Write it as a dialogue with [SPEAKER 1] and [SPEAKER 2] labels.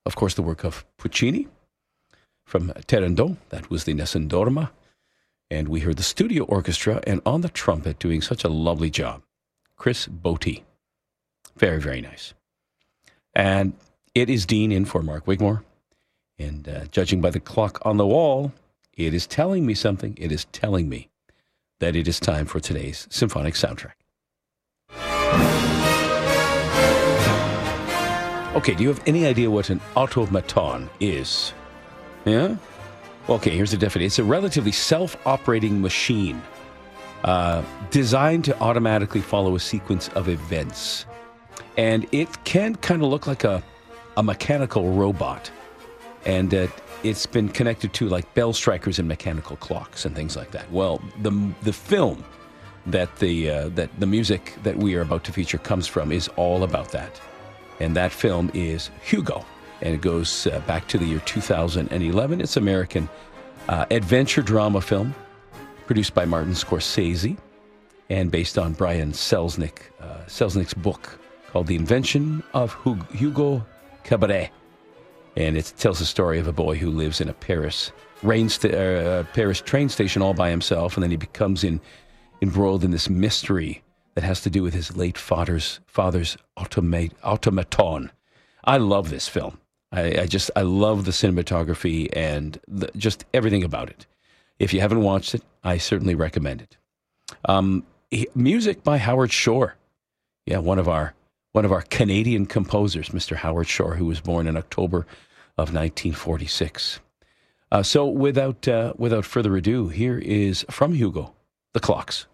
[SPEAKER 1] of course, the work of Puccini from Turandot. That was the Nessun Dorma. And we heard the studio orchestra, and on the trumpet doing such a lovely job, Chris Botti. Very, very nice. And it is Dean in for Mark Wigmore. And judging by the clock on the wall, it is telling me something. It is telling me that it is time for today's symphonic soundtrack. Okay, do you have any idea what an automaton is? Yeah? Well, okay, here's the definition. It's a relatively self-operating machine designed to automatically follow a sequence of events. And it can kind of look like a mechanical robot. And it's been connected to like bell strikers and mechanical clocks and things like that. Well, the film that the music that we are about to feature comes from is all about that. And that film is Hugo. And it goes back to the year 2011. It's an American adventure drama film produced by Martin Scorsese and based on Brian Selznick's book called The Invention of Hugo Cabret. And it tells the story of a boy who lives in a Paris train station all by himself, and then he becomes embroiled in this mystery that has to do with his late father's automaton. I love this film. I love the cinematography and just everything about it. If you haven't watched it, I certainly recommend it. Music by Howard Shore. Yeah, one of our Canadian composers, Mr. Howard Shore, who was born in October of 1946. So without further ado, here is from Hugo, The Clocks.